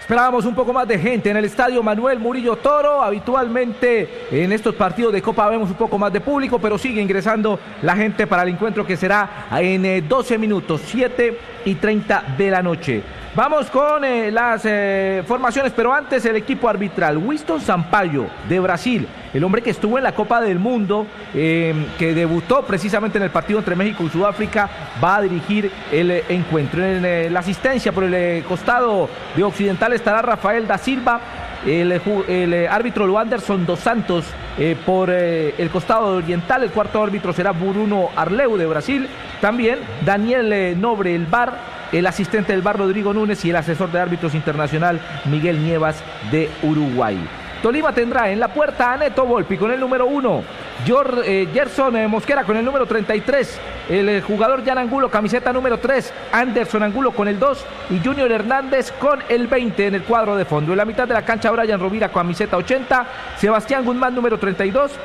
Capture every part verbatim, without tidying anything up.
Esperábamos un poco más de gente en el estadio Manuel Murillo Toro. Habitualmente en estos partidos de Copa vemos un poco más de público, pero sigue ingresando la gente para el encuentro que será en doce minutos, siete y treinta de la noche. Vamos con eh, las eh, formaciones, pero antes el equipo arbitral. Winston Sampaio, de Brasil, el hombre que estuvo en la Copa del Mundo, eh, que debutó precisamente en el partido entre México y Sudáfrica, va a dirigir el eh, encuentro. En eh, la asistencia por el eh, costado de Occidental estará Rafael da Silva. El, el eh, árbitro lo Anderson dos Santos eh, por eh, el costado oriental. El cuarto árbitro será Bruno Arleu, de Brasil. También Daniel eh, Nobre, el V A R, el asistente del V A R Rodrigo Núñez y el asesor de árbitros internacional Miguel Nievas, de Uruguay. Tolima tendrá en la puerta a Neto Volpi con el número uno, Yor, eh, Gerson eh, Mosquera con el número treinta y tres, el eh, jugador Jan Angulo, camiseta número tres, Anderson Angulo con el dos y Junior Hernández con el veinte en el cuadro de fondo. En la mitad de la cancha, Brian Rovira, camiseta ochenta, Sebastián Guzmán número treinta y dos.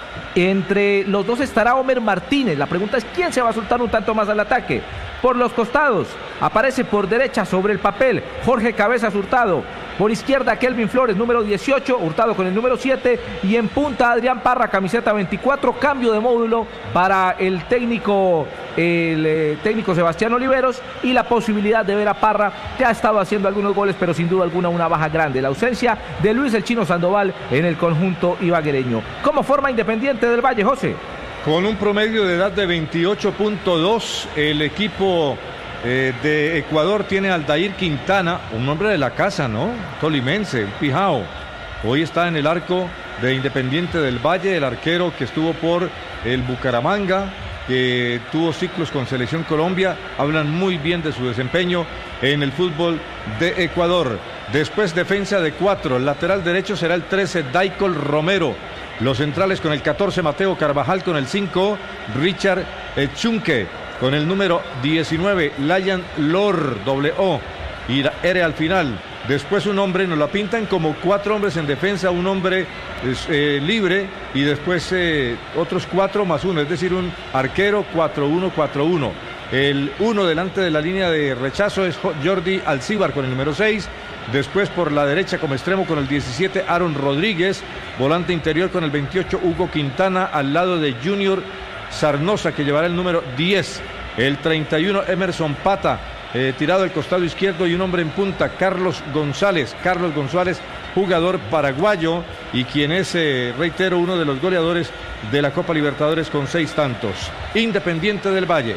Entre los dos estará Homer Martínez. La pregunta es quién se va a soltar un tanto más al ataque. Por los costados aparece por derecha sobre el papel Jorge Cabezas Hurtado. Por izquierda Kelvin Flores, número dieciocho, Hurtado con el número siete. Y en punta Adrián Parra, camiseta veinticuatro. Cambio de módulo para el técnico, el eh, técnico Sebastián Oliveros. Y la posibilidad de ver a Parra, que ha estado haciendo algunos goles, pero sin duda alguna una baja grande. La ausencia de Luis el Chino Sandoval en el conjunto ibaguereño. ¿Cómo forma Independiente del Valle, José? Con un promedio de edad de veintiocho punto dos, el equipo eh, de Ecuador tiene a Aldair Quintana, un hombre de la casa, ¿no? Tolimense, un pijao. Hoy está en el arco de Independiente del Valle, el arquero que estuvo por el Bucaramanga, que tuvo ciclos con Selección Colombia. Hablan muy bien de su desempeño en el fútbol de Ecuador. Después defensa de cuatro, el lateral derecho será el trece, Daicol Romero. Los centrales con el catorce, Mateo Carvajal, con el cinco, Richard Chunque, con el número diecinueve, Layan Lor, doble O, y R al final. Después un hombre, nos la pintan como cuatro hombres en defensa, un hombre eh, libre, y después eh, otros cuatro más uno, es decir, un arquero cuatro uno cuatro uno. El uno delante de la línea de rechazo es Jordi Alcíbar con el número seis. Después por la derecha como extremo con el diecisiete, Aaron Rodríguez. Volante interior con el veintiocho, Hugo Quintana, al lado de Junior Sarnosa, que llevará el número diez. El treinta y uno, Emerson Pata, eh, tirado al costado izquierdo, y un hombre en punta, Carlos González. Carlos González, jugador paraguayo y quien es, eh, reitero, uno de los goleadores de la Copa Libertadores con seis tantos. Independiente del Valle.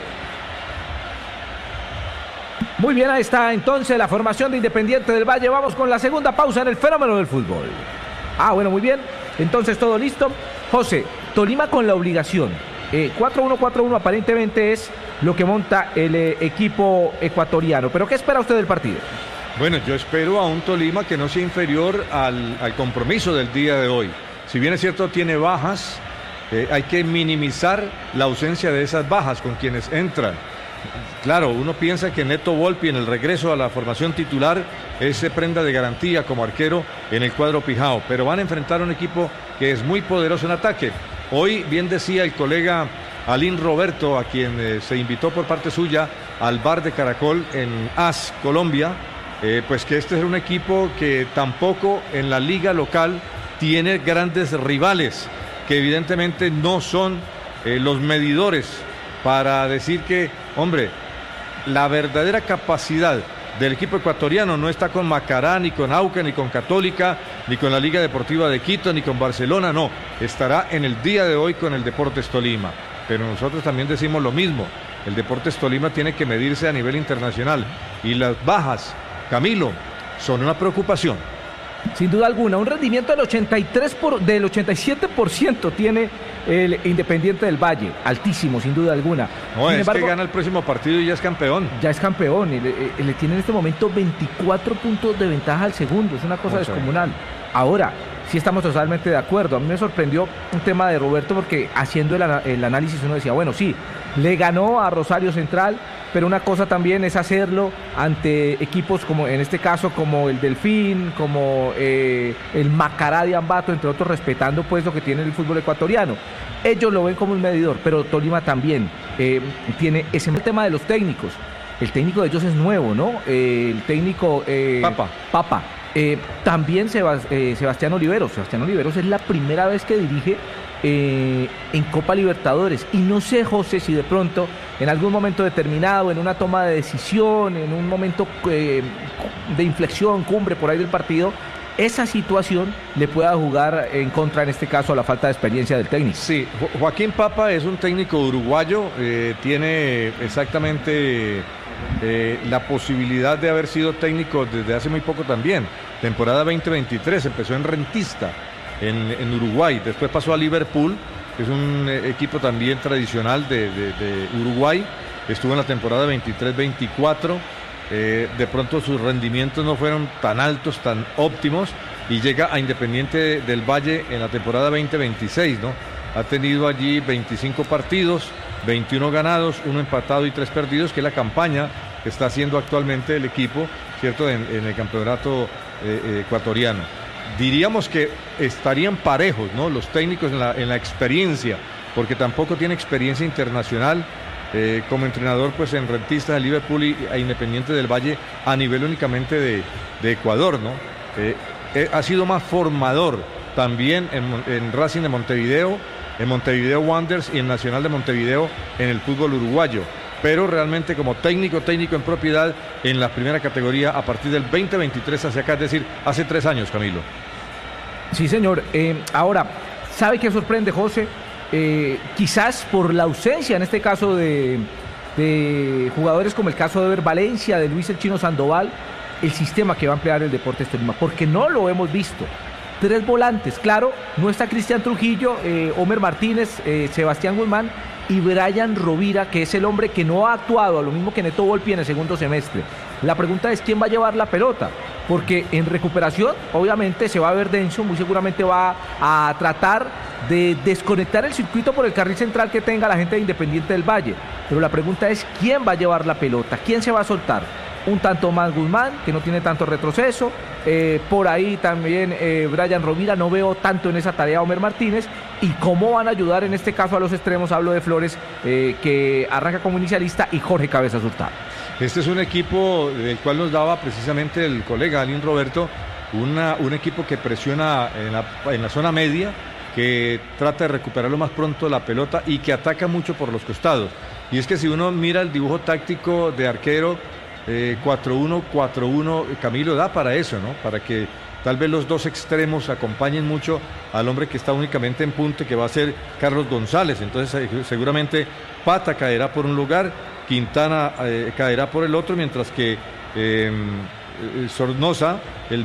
Muy bien, ahí está entonces la formación de Independiente del Valle. Vamos con la segunda pausa en el fenómeno del fútbol. Ah, bueno, muy bien. Entonces todo listo. José, Tolima con la obligación. Eh, cuatro uno cuatro uno aparentemente es lo que monta el eh, equipo ecuatoriano. ¿Pero qué espera usted del partido? Bueno, yo espero a un Tolima que no sea inferior al, al compromiso del día de hoy. Si bien es cierto, tiene bajas, eh, hay que minimizar la ausencia de esas bajas con quienes entran. Claro, uno piensa que Neto Volpi en el regreso a la formación titular es prenda de garantía como arquero en el cuadro pijao, pero van a enfrentar a un equipo que es muy poderoso en ataque. Hoy bien decía el colega Alín Roberto, a quien eh, se invitó por parte suya al bar de Caracol en A S, Colombia, eh, pues que este es un equipo que tampoco en la liga local tiene grandes rivales, que evidentemente no son eh, los medidores para decir que, hombre, la verdadera capacidad del equipo ecuatoriano no está con Macará, ni con Auca, ni con Católica, ni con la Liga Deportiva de Quito, ni con Barcelona, no. Estará en el día de hoy con el Deportes Tolima. Pero nosotros también decimos lo mismo. El Deportes Tolima tiene que medirse a nivel internacional. Y las bajas, Camilo, son una preocupación. Sin duda alguna, un rendimiento del ochenta y tres por, del ochenta y siete por ciento tiene el Independiente del Valle, altísimo sin duda alguna. No, sin es embargo, que gana el próximo partido y ya es campeón. Ya es campeón, y le, le tiene en este momento veinticuatro puntos de ventaja al segundo, es una cosa Mucho descomunal. Bien. Ahora, sí estamos totalmente de acuerdo, a mí me sorprendió un tema de Roberto porque haciendo el, el análisis uno decía, bueno, sí, le ganó a Rosario Central, pero una cosa también es hacerlo ante equipos como en este caso como el Delfín, como eh, el Macará de Ambato, entre otros, respetando pues lo que tiene el fútbol ecuatoriano. Ellos lo ven como un medidor, pero Tolima también eh, tiene ese tema de los técnicos. El técnico de ellos es nuevo, ¿no? Eh, el técnico... Eh, Papa. Papa. Eh, también Sebas, eh, Sebastián Oliveros. Sebastián Oliveros es la primera vez que dirige eh, en Copa Libertadores. Y no sé, José, si de pronto, en algún momento determinado, en una toma de decisión, en un momento eh, de inflexión, cumbre por ahí del partido, esa situación le pueda jugar en contra, en este caso, a la falta de experiencia del técnico. Sí, Jo- Joaquín Papa es un técnico uruguayo, eh, tiene exactamente eh, la posibilidad de haber sido técnico desde hace muy poco también. Temporada veinte veintitrés, empezó en Rentista, en, en Uruguay, después pasó a Liverpool, que es un eh, equipo también tradicional de, de- de Uruguay, estuvo en la temporada veintitrés veinticuatro. Eh, de pronto sus rendimientos no fueron tan altos, tan óptimos, y llega a Independiente del Valle en la temporada veinte veintiséis, ¿no? Ha tenido allí veinticinco partidos, veintiuno ganados, uno empatado y tres perdidos, que es la campaña que está haciendo actualmente el equipo, ¿cierto?, en, en el campeonato eh, eh, ecuatoriano. Diríamos que estarían parejos, ¿no?, los técnicos en la, en la experiencia, porque tampoco tiene experiencia internacional. Eh, como entrenador, pues en Rentistas de Liverpool y a Independiente del Valle a nivel únicamente de, de Ecuador, ¿no? Eh, eh, ha sido más formador también en, en Racing de Montevideo, en Montevideo Wanderers y en Nacional de Montevideo en el fútbol uruguayo. Pero realmente como técnico, técnico en propiedad en la primera categoría a partir del veinte veintitrés hacia acá, es decir, hace tres años, Camilo. Sí, señor. Eh, ahora, ¿sabe qué sorprende, José? Eh, quizás por la ausencia, en este caso, de, de jugadores como el caso de Ever Valencia, de Luis el Chino Sandoval, el sistema que va a emplear el Deportes Tolima, porque no lo hemos visto. Tres volantes, claro, no está Cristian Trujillo, eh, Homer Martínez, eh, Sebastián Guzmán y Brian Rovira, que es el hombre que no ha actuado, a lo mismo que Neto Volpi en el segundo semestre. La pregunta es quién va a llevar la pelota, porque en recuperación, obviamente, se va a ver denso, muy seguramente va a tratar de desconectar el circuito por el carril central que tenga la gente de Independiente del Valle. Pero la pregunta es quién va a llevar la pelota, quién se va a soltar. Un tanto más Guzmán, que no tiene tanto retroceso, eh, por ahí también eh, Brian Rovira, no veo tanto en esa tarea a Homer Martínez, y cómo van a ayudar en este caso a los extremos, hablo de Flores, eh, que arranca como inicialista, y Jorge Cabezas Hurtado. Este es un equipo del cual nos daba precisamente el colega Alin Roberto, una, un equipo que presiona en la, en la zona media, que trata de recuperar lo más pronto la pelota y que ataca mucho por los costados. Y es que si uno mira el dibujo táctico de arquero, eh, cuatro uno cuatro uno, Camilo, da para eso, ¿no? Para que tal vez los dos extremos acompañen mucho al hombre que está únicamente en punta, que va a ser Carlos González. Entonces eh, seguramente Pata caerá por un lugar, Quintana eh, caerá por el otro, mientras que eh, Sornosa, el